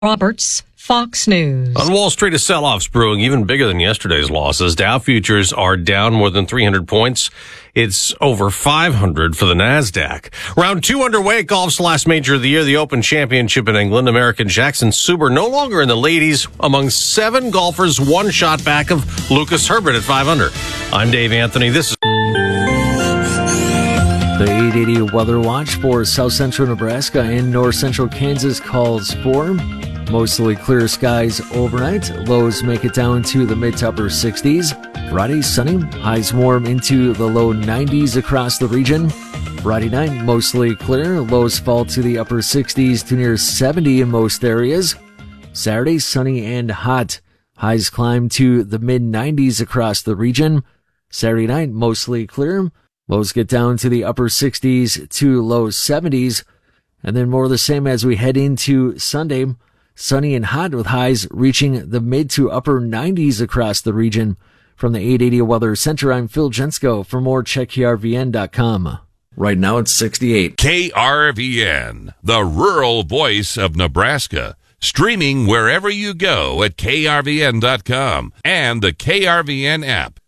Roberts, Fox News. On Wall Street, a sell-off's brewing even bigger than yesterday's losses. Dow futures are down more than 300 points. It's over 500 for the NASDAQ. Round 2 underway, golf's last major of the year, the Open Championship in England. American Jackson Suber no longer in the ladies among 7 golfers, 1 shot back of Lucas Herbert at 5 under. I'm Dave Anthony. This is the 880 weather watch for south central Nebraska and north central Kansas calls for mostly clear skies overnight. Lows make it down to the mid to upper 60s. Friday, sunny. Highs warm into the low 90s across the region. Friday night, mostly clear. Lows fall to the upper 60s to near 70 in most areas. Saturday, sunny and hot. Highs climb to the mid 90s across the region. Saturday night, mostly clear. Lows get down to the upper 60s to low 70s. And then more of the same as we head into Sunday. Sunny and hot with highs reaching the mid to upper 90s across the region. From the 880 Weather Center, I'm Phil Jensko. For more, check KRVN.com. Right now it's 68. KRVN, the rural voice of Nebraska. Streaming wherever you go at KRVN.com and the KRVN app.